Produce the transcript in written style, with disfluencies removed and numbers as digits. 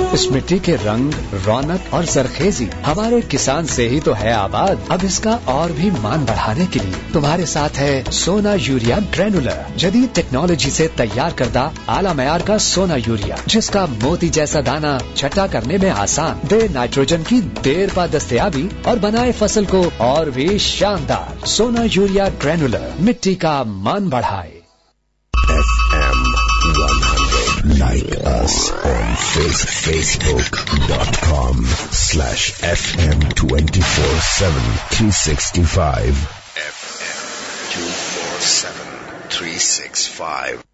इस मिट्टी के रंग, रौनक और सरखेजी हमारे किसान से ही तो है आबाद। अब इसका और भी मान बढ़ाने के लिए तुम्हारे साथ है सोना यूरिया ग्रेनुलर, जदीद टेक्नोलॉजी से तैयार करदा आला मयार का सोना यूरिया, जिसका मोती जैसा दाना छटा करने में आसान, दे नाइट्रोजन की देर पा दस्तयाबी और बनाए फसल को और भी शानदार। सोना यूरिया ग्रेनुलर, मिट्टी का मान बढ़ाए। FM 100. Like us on Facebook.com/FM247 365. FM 247 365.